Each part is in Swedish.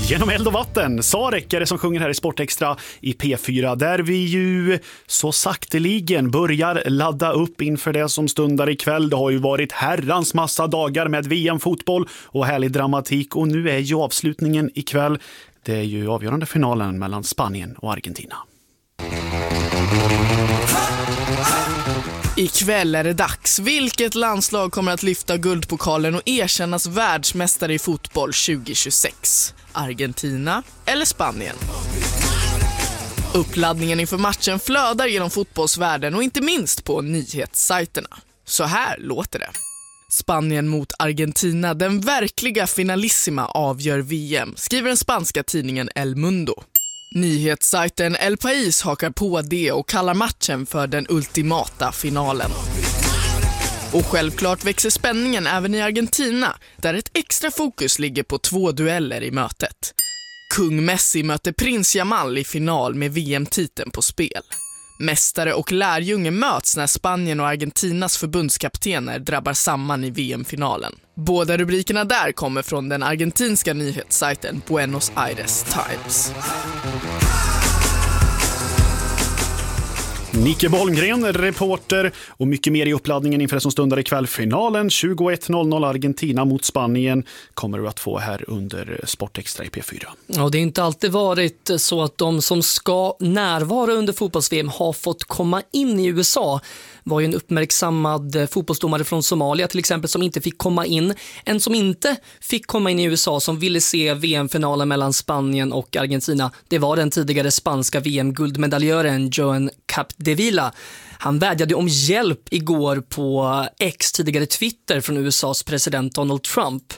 Genom eld och vatten, Sarek är det som sjunger här i Sportextra i P4, där vi ju så sakteligen börjar ladda upp inför det som stundar ikväll. Det har ju varit herrans massa dagar med VM-fotboll och härlig dramatik, och nu är ju avslutningen ikväll. Det är ju avgörande finalen mellan Spanien och Argentina. Ikväll är det dags. Vilket landslag kommer att lyfta guldpokalen och erkännas världsmästare i fotboll 2026? Argentina eller Spanien? Uppladdningen inför matchen flödar genom fotbollsvärlden och inte minst på nyhetssajterna. Så här låter det. Spanien mot Argentina, den verkliga finalissima avgör VM, skriver den spanska tidningen El Mundo. Nyhetssajten El País hakar på det och kallar matchen för den ultimata finalen. Och självklart växer spänningen även i Argentina, där ett extra fokus ligger på 2 dueller i mötet. Kung Messi möter prins Jamal i final med VM-titeln på spel. Mästare och lärjunge möts när Spanien och Argentinas förbundskaptener drabbar samman i VM-finalen. Båda rubrikerna där kommer från den argentinska nyhetssajten Buenos Aires Times. Nicke Bolmgren, reporter, och mycket mer i uppladdningen inför det som stundar ikväll. Finalen 21.00 Argentina mot Spanien kommer du att få här under Sportextra i P4. Ja, det har inte alltid varit så att de som ska närvara under fotbolls-VM har fått komma in i USA. Det var ju en uppmärksammad fotbollsdomare från Somalia till exempel som inte fick komma in. En som inte fick komma in i USA som ville se VM-finalen mellan Spanien och Argentina, det var den tidigare spanska VM-guldmedaljören Joan Capdevila. Han vädjade om hjälp igår på X, tidigare Twitter, från USAs president Donald Trump.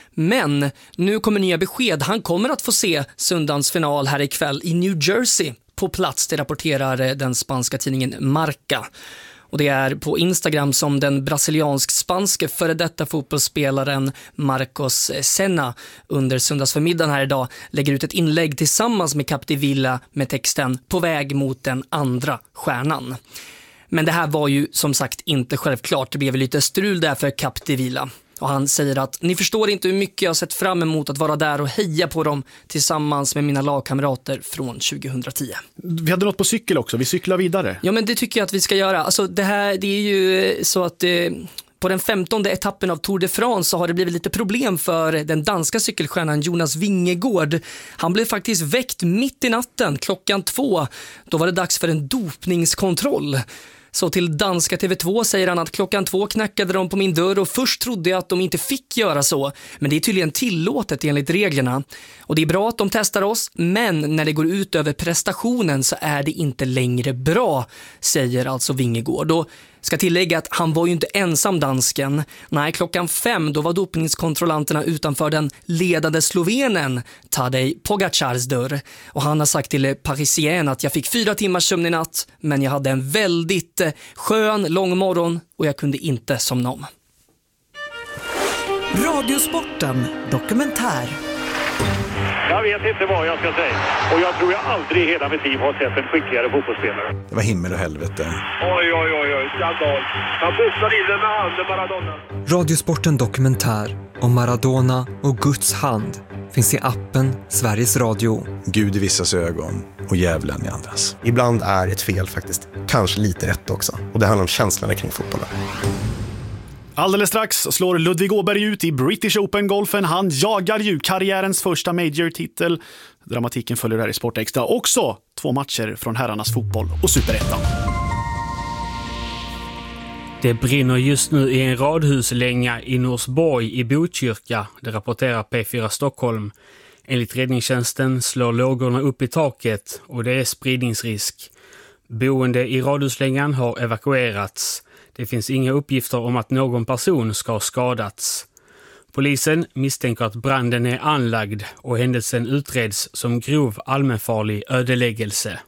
Men nu kommer nya besked. Han kommer att få se söndagens final här ikväll i New Jersey på plats, det rapporterar den spanska tidningen Marca. Och det är på Instagram som den brasiliansk-spanske före detta fotbollsspelaren Marcos Senna under söndagsförmiddagen här idag lägger ut ett inlägg tillsammans med Capdevila med texten "På väg mot den andra stjärnan". Men det här var ju som sagt inte självklart. Det blev lite strul där för Capdevila. Och han säger att ni förstår inte hur mycket jag har sett fram emot att vara där och heja på dem tillsammans med mina lagkamrater från 2010. Vi hade något på cykel också, vi cyklar vidare. Ja, men det tycker jag att vi ska göra. Alltså det är ju så att på den 15:e etappen av Tour de France så har det blivit lite problem för den danska cykelstjärnan Jonas Vingegaard. Han blev faktiskt väckt mitt i natten, 2:00. Då var det dags för en dopningskontroll. Så till danska TV2 säger han att 2:00 knackade de på min dörr och först trodde jag att de inte fick göra så. Men det är tydligen tillåtet enligt reglerna. Och det är bra att de testar oss, men när det går ut över prestationen så är det inte längre bra, säger alltså Vingegaard. Och ska tillägga att han var ju inte ensam dansken. Nej, 5:00 då var dopningskontrollanterna utanför den ledande slovenen Tadej Pogacars dörr. Och han har sagt till Parisien att jag fick 4 timmars sömn i natt, men jag hade en väldigt skön, lång morgon och jag kunde inte somna om. Radiosporten dokumentär. Jag vet inte vad jag ska säga. Och jag tror jag aldrig i hela mitt liv har sett en skickligare fotbollsspelare. Det var himmel och helvete. Oj, skandal. Han pussar in den med handen, Maradona. Radiosporten dokumentär om Maradona och Guds hand finns i appen Sveriges Radio. Gud i vissas ögon och djävulen i andras. Ibland är ett fel faktiskt kanske lite rätt också. Och det handlar om känslorna kring fotbollen. Alldeles strax slår Ludvig Åberg ut i British Open-golfen. Han jagar ju karriärens första major-titel. Dramatiken följer här i Sportextra. Också 2 matcher från herrarnas fotboll och Superettan. Det brinner just nu i en radhuslänga i Norsborg i Botkyrka, det rapporterar P4 Stockholm. Enligt räddningstjänsten slår lågorna upp i taket och det är spridningsrisk. Boende i radhuslängan har evakuerats. Det finns inga uppgifter om att någon person ska ha skadats. Polisen misstänker att branden är anlagd och händelsen utreds som grov allmänfarlig ödeläggelse.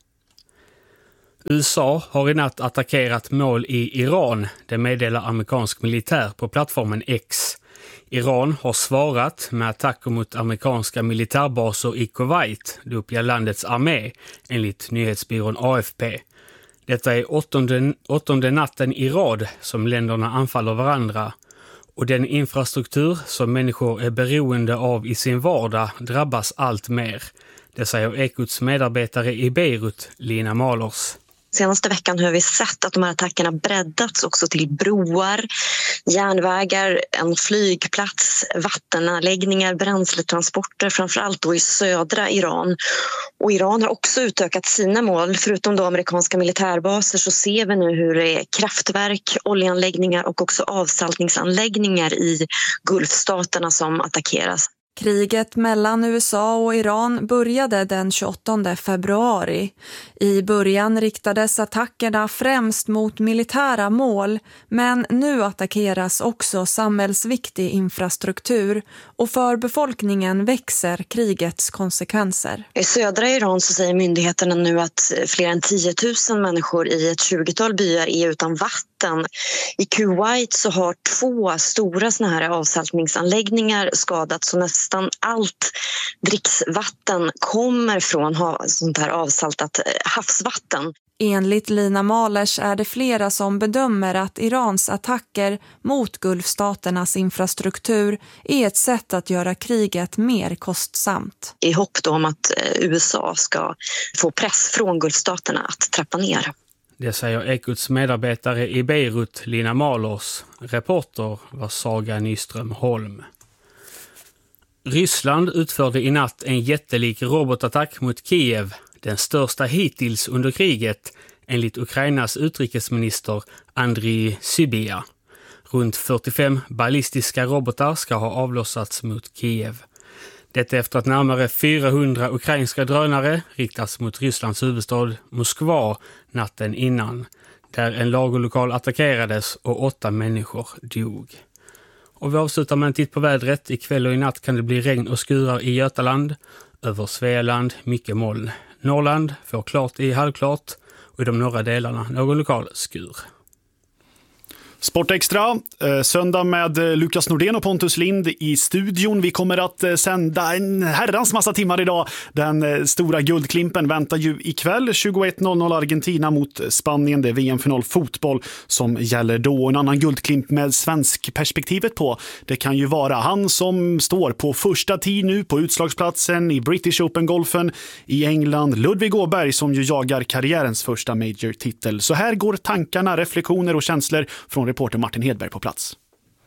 USA har i natt attackerat mål i Iran, det meddelar amerikansk militär på plattformen X. Iran har svarat med attacker mot amerikanska militärbaser i Kuwait, det uppger landets armé, enligt nyhetsbyrån AFP. Detta är åttonde natten i rad som länderna anfaller varandra. Och den infrastruktur som människor är beroende av i sin vardag drabbas allt mer. Det säger Ekots medarbetare i Beirut, Lina Malers. Senaste veckan har vi sett att de här attackerna breddats också till broar, järnvägar, en flygplats, vattenanläggningar, bränsletransporter, framförallt då i södra Iran. Och Iran har också utökat sina mål. Förutom då amerikanska militärbaser så ser vi nu hur det är kraftverk, oljeanläggningar och också avsaltningsanläggningar i Gulfstaterna som attackeras. Kriget mellan USA och Iran började den 28 februari. I början riktades attackerna främst mot militära mål, men nu attackeras också samhällsviktig infrastruktur och för befolkningen växer krigets konsekvenser. I södra Iran så säger myndigheterna nu att fler än 10 000 människor i ett 20-tal byar är utan vatten. I Kuwait så har 2 stora såna här avsaltningsanläggningar skadats och nästan allt dricksvatten kommer från sånt här avsaltat havsvatten. Enligt Lina Malers är det flera som bedömer att Irans attacker mot Gulfstaternas infrastruktur är ett sätt att göra kriget mer kostsamt. I hopp då om att USA ska få press från Gulfstaterna att trappa ner. Det säger Ekots medarbetare i Beirut, Lina Malers. Reporter var Saga Nyström Holm. Ryssland utförde i natt en jättelik robotattack mot Kiev, den största hittills under kriget, enligt Ukrainas utrikesminister Andriy Sybiha. Runt 45 ballistiska robotar ska ha avlossats mot Kiev. Detta efter att närmare 400 ukrainska drönare riktats mot Rysslands huvudstad Moskva natten innan, där en lagerlokal attackerades och 8 människor dog. Och vi avslutar med en titt på vädret. Ikväll och i natt kan det bli regn och skurar i Götaland. Över Svealand mycket moln. Norrland får klart i halvklart och i de norra delarna någon lokal skur. Sportextra, söndag med Lukas Nordén och Pontus Lind i studion. Vi kommer att sända en herrans massa timmar idag. Den stora guldklimpen väntar ju ikväll 21.00 Argentina mot Spanien. Det är VM-final fotboll som gäller då. En annan guldklimp med svensk perspektivet på. Det kan ju vara han som står på första tid nu på utslagsplatsen i British Open-golfen i England. Ludvig Åberg som ju jagar karriärens första major-titel. Så här går tankarna, reflektioner och känslor från reporter Martin Hedberg på plats.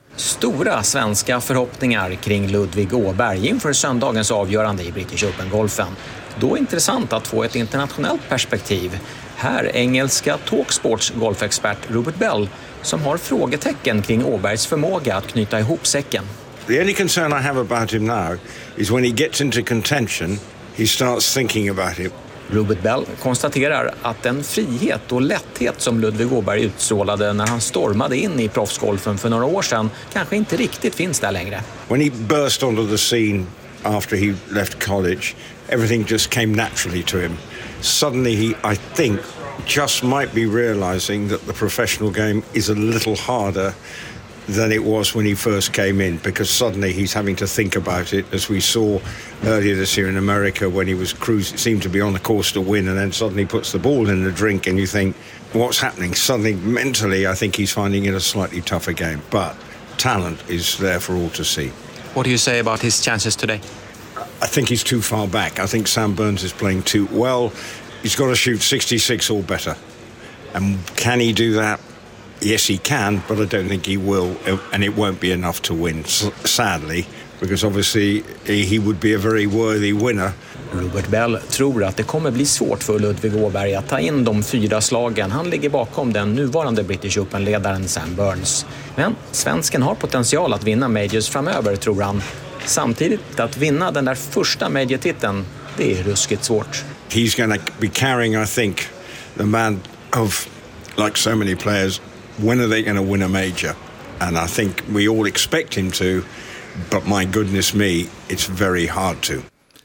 Stora svenska förhoppningar kring Ludvig Åberg inför söndagens avgörande i British Open-golfen. Då är intressant att få ett internationellt perspektiv. Här engelska Talksports golfexpert Robert Bell som har frågetecken kring Åbergs förmåga att knyta ihop säcken. The only concern I have about him now is when he gets into contention, he starts thinking about it. Robert Bell konstaterar att den frihet och lätthet som Ludvig Åberg utstrålade när han stormade in i proffsgolfen för några år sedan kanske inte riktigt finns där längre. When he burst onto the scene after he left college, everything just came naturally to him. Suddenly he, I think, just might be realizing that the professional game is a little harder than it was when he first came in, because suddenly he's having to think about it, as we saw earlier this year in America when he was seemed to be on the course to win, and then suddenly puts the ball in the drink and you think, what's happening? Suddenly mentally I think he's finding it a slightly tougher game, but talent is there for all to see. What do you say about his chances today? I think he's too far back. I think Sam Burns is playing too well. He's got to shoot 66 or better, and can he do that? Yes, he can, but I don't think he will, and it won't be enough to win, sadly, because obviously he would be a very worthy winner. Robert Bell tror att det kommer bli svårt för Ludvig Åberg att ta in de 4 slagen. Han ligger bakom den nuvarande British Open-ledaren Sam Burns. Men svensken har potential att vinna majors framöver, tror han. Samtidigt att vinna den där första major-titeln, det är ruskigt svårt. He's going to be carrying, I think, the man of, like so many players, when are they going to win a major? And I think we all expect him to, but my goodness me, it's very hard to.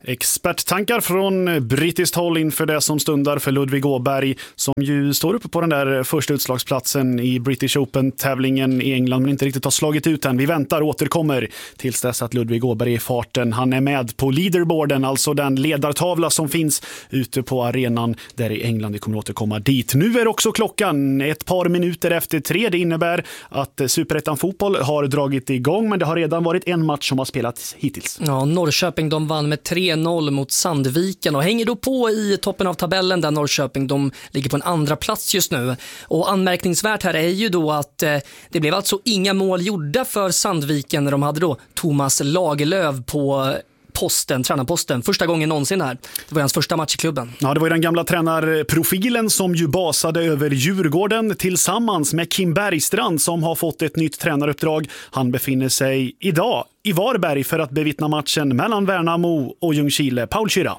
Experttankar från brittiskt håll inför det som stundar för Ludvig Åberg, som ju står uppe på den där första utslagsplatsen i British Open-tävlingen i England men inte riktigt har slagit ut än. Vi väntar och återkommer tills dess att Ludvig Åberg är i farten. Han är med på leaderboarden, alltså den ledartavla som finns ute på arenan där i England. Vi kommer återkomma dit. Nu är också klockan ett par minuter efter 3. Det innebär att Superettan fotboll har dragit igång, men det har redan varit en match som har spelats hittills. Ja, Norrköping de vann med 3-0 mot Sandviken och hänger då på i toppen av tabellen där Norrköping de ligger på en andra plats just nu. Och anmärkningsvärt här är ju då att det blev alltså inga mål gjorda för Sandviken när de hade då Thomas Lagerlöf på tränarposten. Första gången någonsin här. Det var hans första match i klubben. Ja, det var ju den gamla tränarprofilen som ju basade över Djurgården tillsammans med Kim Bergstrand som har fått ett nytt tränaruppdrag. Han befinner sig idag i Varberg för att bevittna matchen mellan Värnamo och Ljungskile. Paul Kyrra.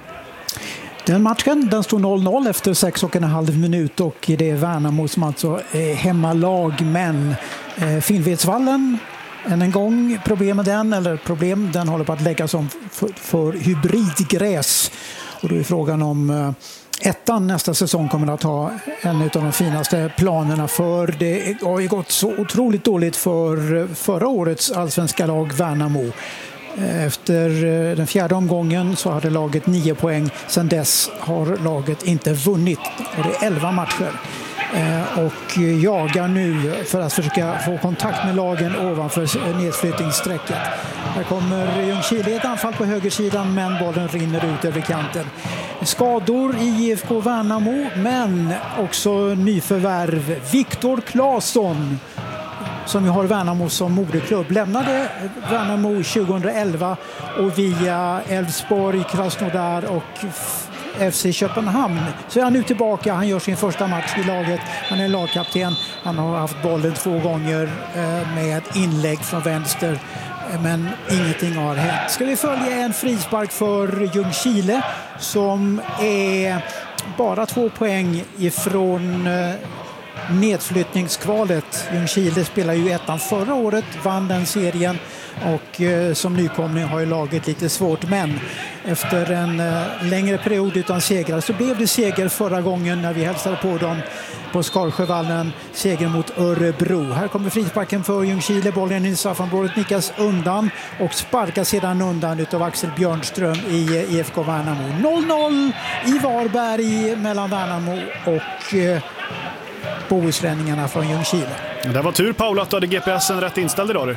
Den matchen den stod 0-0 efter 6,5 minut och det är Värnamo som alltså är hemmalag, men Finnvedsvallen än en gång problem med den håller på att läggas om för hybridgräs och då är frågan om ettan nästa säsong kommer att ha en av de finaste planerna, för det har ju gått så otroligt dåligt för förra årets allsvenska lag Värnamo. Efter den 4:e omgången så hade laget 9 poäng. Sedan dess har laget inte vunnit och det är 11 matcher. Och jagar nu för att försöka få kontakt med lagen ovanför nedflyttningssträcket. Här kommer Ljungskile ett anfall på högersidan, men bollen rinner ut över kanten. Skador i IFK Värnamo, men också nyförvärv. Viktor Claesson, som ju har Värnamo som moderklubb, lämnade Värnamo 2011 och via Elfsborg, Krasnodar och FC Köpenhamn så är han nu tillbaka. Han gör sin första match i laget. Han är lagkapten. Han har haft bollen 2 gånger med inlägg från vänster, men ingenting har hänt. Ska vi följa en frispark för Ljungskile som är bara 2 poäng ifrån nedflyttningskvalet. Ljungskile spelar ju ettan förra året, vann den serien och som nykomling har ju laget lite svårt, men efter en längre period utan segrar så blev det seger förra gången när vi hälsade på dem på Skarsjövallen, seger mot Örebro. Här kommer frisparken för Ljungskile, bollen i straffområdet nickas undan och sparkas sedan undan utav Axel Björnström i IFK Värnamo. 0-0 i Varberg mellan Värnamo och bohuslänningarna från Ljungskile. Det var tur, Paul, att du hade GPSen rätt inställd idag.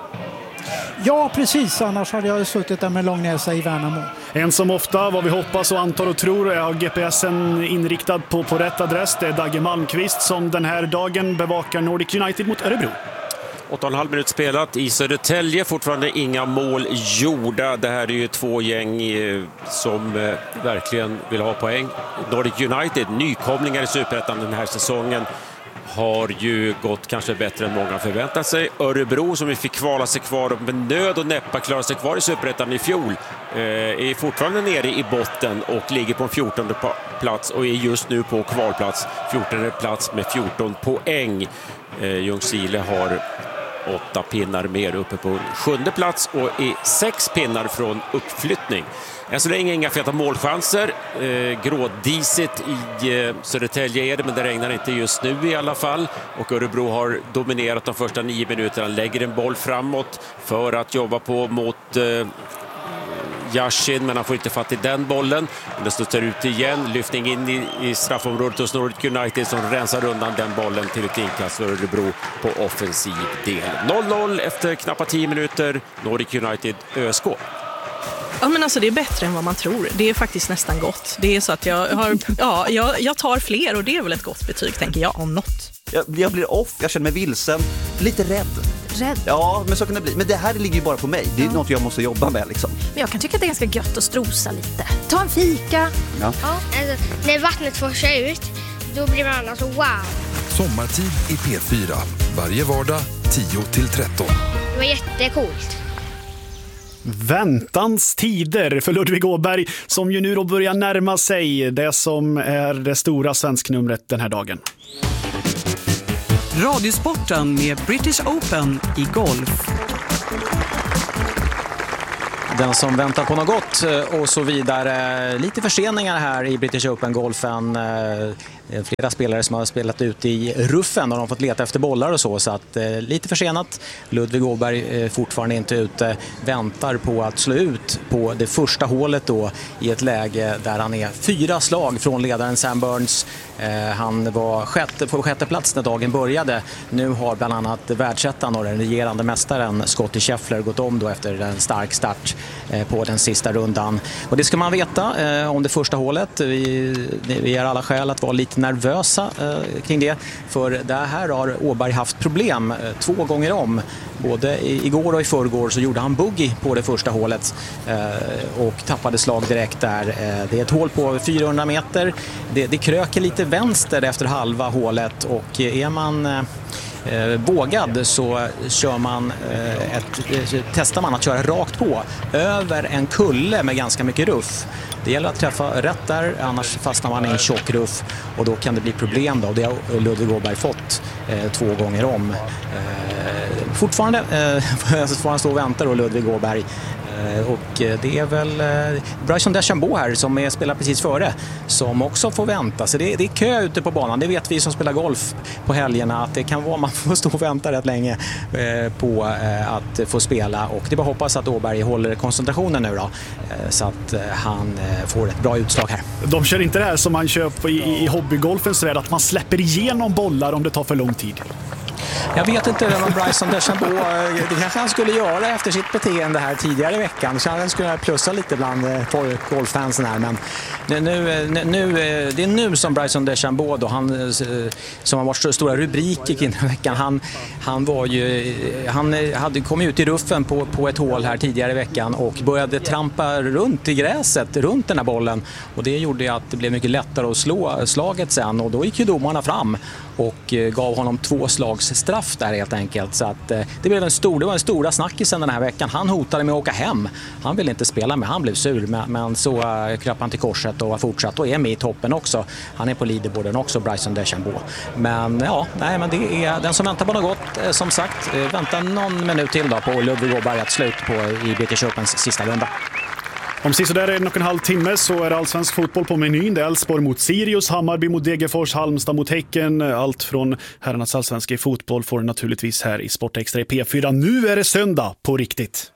Ja, precis. Annars hade jag suttit där med Långnäsa i Värnamo. En som ofta, vad vi hoppas och antar och tror, är GPSen inriktad på rätt adress. Det är Dagge Malmqvist som den här dagen bevakar Nordic United mot Örebro. 8,5 minut spelat i Södertälje, fortfarande inga mål gjorda. Det här är ju 2 gäng som verkligen vill ha poäng. Nordic United, nykomlingar i Superettan den här säsongen, har ju gått kanske bättre än många förväntat sig. Örebro, som vi fick kvala sig kvar och med nöd och näppa klara sig kvar i Superettan i fjol, är fortfarande nere i botten och ligger på en 14:e plats och är just nu på kvalplats, 14:e plats med 14 poäng. Ljungskile har 8 pinnar mer, uppe på 7:e plats och är 6 pinnar från uppflyttning. Än så länge inga feta målchanser. Grådisigt i Södertälje är det, men det regnar inte just nu i alla fall. Och Örebro har dominerat de första 9 minuterna. Lägger en boll framåt för att jobba på mot Yashin, men han får inte fatt i den bollen. Men den studsar ut igen. Lyftning in i straffområdet hos Nordic United som rensar undan den bollen till ett inkast för Örebro på offensiv del. 0-0 efter knappt 10 minuter. Nordic United ÖSK. Ja, men alltså det är bättre än vad man tror. Det är faktiskt nästan gott. Det är så att jag tar fler och det är väl ett gott betyg, tänker jag, om något. Jag blir off, jag känner mig vilsen, lite rädd. Rädd? Ja, men så kan det bli. Men det här ligger ju bara på mig. Det är något jag måste jobba med liksom. Men jag kan tycka att det är ganska gött att strosa lite. Ta en fika. Ja. Alltså, när vattnet forsar ut, då blir man alltså wow. Sommartid i P4. Varje vardag 10-13. Det var jättecoolt. Väntans tider för Ludvig Åberg, som ju nu då börjar närma sig det som är det stora svensknumret den här dagen. Radiosporten med British Open i golf. Den som väntar på något gott och så vidare. Lite förseningar här i British Open-golfen. Flera spelare som har spelat ut i ruffen och de har fått leta efter bollar och så att lite försenat. Ludvig Åberg fortfarande inte ute, väntar på att slå ut på det första hålet då i ett läge där han är 4 slag från ledaren Sam Burns. Han var på sjätte plats när dagen började. Nu har bland annat världsettan och den regerande mästaren Scottie Scheffler gått om då efter en stark start på den sista rundan. Och det ska man veta om det första hålet. Vi har alla skäl att vara lite nervösa kring det. För där här har Åberg haft problem 2 gånger om. Både igår och i förrgår så gjorde han bogey på det första hålet och tappade slag direkt där. Det är ett hål på 400 meter. Det kröker lite vänster efter halva hålet och är man vågad så testar man att köra rakt på över en kulle med ganska mycket ruff. Det gäller att träffa rätt där, annars fastnar man i en tjock ruff och då kan det bli problem då. Det har Ludvig Åberg fått 2 gånger om. Fortfarande får han stå och vänta och Ludvig Åberg. Och det är väl Bryson DeChambeau här som spelar precis före som också får vänta. Så det är kö ute på banan. Det vet vi som spelar golf på helgerna att det kan vara man får stå och vänta rätt länge på att få spela. Och det är bara hoppas att Åberg håller koncentrationen nu då så att han får ett bra utslag här. De kör inte det här som man kör i hobbygolfens värld att man släpper igenom bollar om det tar för lång tid. Jag vet inte om Bryson DeChambeau, det kanske han skulle göra efter sitt beteende här tidigare i veckan. Så han skulle plussa lite bland golffansen här. Men det är nu som Bryson DeChambeau då, han som har varit så stora rubriker kring den här veckan. Han hade kommit ut i ruffen på ett hål här tidigare i veckan och började trampa runt i gräset runt den här bollen. Och det gjorde att det blev mycket lättare att slå slaget sen och då gick ju domarna fram och gav honom 2 slags straff där helt enkelt. Så att det var en stora snackisen den här veckan. Han hotade med att åka hem. Han ville inte spela med, han blev sur. Men så kröp han till korset och var fortsatt och är med i toppen också. Han är på leaderboarden också, Bryson DeChambeau. Men men det är den som väntar på något gott. Som sagt, vänta någon minut till då på Ludvig Åberg att slut på i British Opens sista runda. Om sisådär 1,5 timme så är allsvensk fotboll på menyn. Det är Elfsborg mot Sirius, Hammarby mot Degerfors, Halmstad mot Häcken. Allt från herrarnas allsvenska i fotboll får du naturligtvis här i Sportextra i P4. Nu är det söndag på riktigt.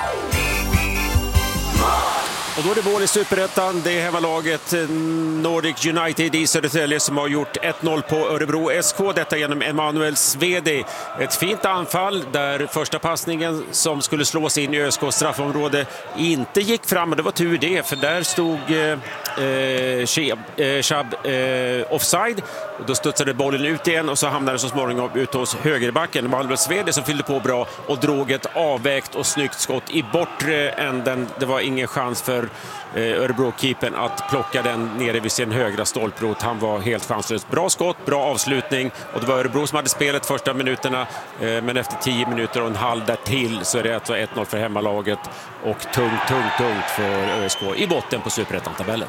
Och då är det mål i Superettan. Det är hemmalaget Nordic United i Södertälje som har gjort 1-0 på Örebro SK. Detta genom Emanuel Svedi. Ett fint anfall där första passningen som skulle slås in i ÖSK straffområde inte gick fram. Och det var tur det, för där stod Chab offside. Och då studsade bollen ut igen och så hamnade det så småningom ut hos högerbacken. Emanuel Svedi som fyllde på bra och drog ett avvägt och snyggt skott i bortre änden. Det var ingen chans för Örebro-keepern att plocka den nere vid sin högra stolprot. Han var helt chanslös. Bra skott, bra avslutning och det var Örebro som hade spelet första minuterna, men efter 10 minuter och en halv där till så är det alltså 1-0 för hemmalaget och tungt för ÖSK i botten på Superettan-tabellen.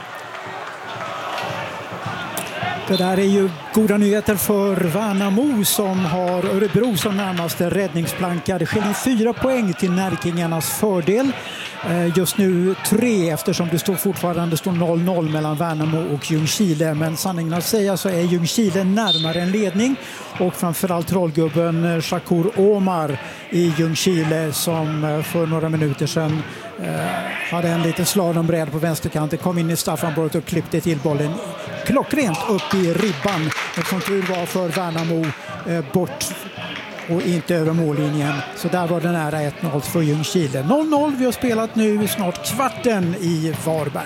Det där är ju goda nyheter för Värnamo som har Örebro som närmaste räddningsplanka. Det skiljer 4 poäng till Närkingarnas fördel. Just nu 3 eftersom det fortfarande står 0-0 mellan Värnamo och Ljungskile. Men sanningen att säga så är Ljungskile närmare en ledning. Och framförallt trollgubben Shakur Omar i Ljungskile som för några minuter sedan hade en liten slalombräd på vänsterkanten, kom in i straffområdet och klippte till bollen klockrent upp i ribban. Och som tur var för Värnamo bort och inte över mållinjen. Så där var det nära 1-0 för Ljungskile. 0-0, vi har spelat nu snart kvarten i Varberg.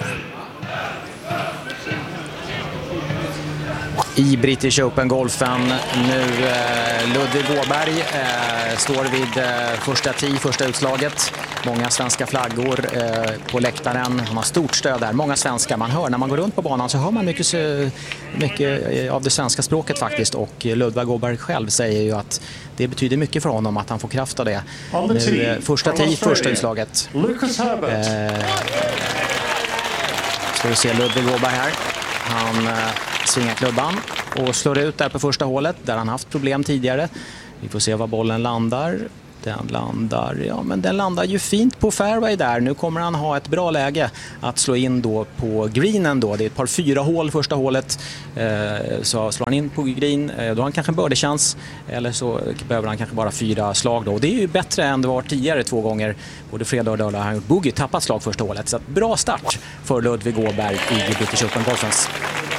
I British Open-golfen nu Ludvig Åberg står vid första utslaget. Många svenska flaggor på läktaren. Han har stort stöd där. Många svenskar. Man hör när man går runt på banan så hör man mycket av det svenska språket faktiskt. Och Ludvig Åberg själv säger ju att det betyder mycket för honom att han får kraft av det. Nu, första utslaget. Ska vi se Ludvig Åberg här. Han svingar klubban och slår ut där på första hålet där han haft problem tidigare. Vi får se var bollen landar. Den landar ju fint på fairway där. Nu kommer han ha ett bra läge att slå in då på greenen då. Det är ett par 4 hål första hålet. Så slår han in på green, då har han kanske en birdie-chans. Eller så behöver han kanske bara 4 slag då. Och det är ju bättre än det var tidigare 2 gånger. Både fredag och lördag har han gjort bogey, tappat slag första hålet. Så bra start för Ludvig Åberg i British Open Golfens.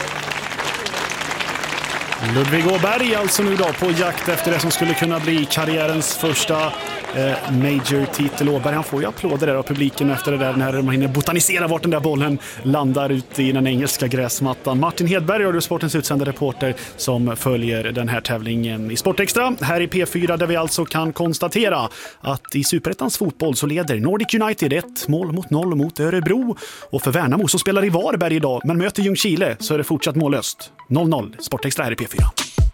Ludvig Åberg alltså nu då på jakt efter det som skulle kunna bli karriärens första major-titel. Åberg, han får ju applåder där av publiken efter det där när de hinner botanisera vart den där bollen landar ute i den engelska gräsmattan. Martin Hedberg, Radiosportens utsända reporter som följer den här tävlingen i Sportextra här i P4, där vi alltså kan konstatera att i Superettans fotboll så leder Nordic United 1-0 mot Örebro, och för Värnamo så spelar i Varberg idag men möter Ljungskile så är det fortsatt mållöst. 0-0. Sportextra här i P4.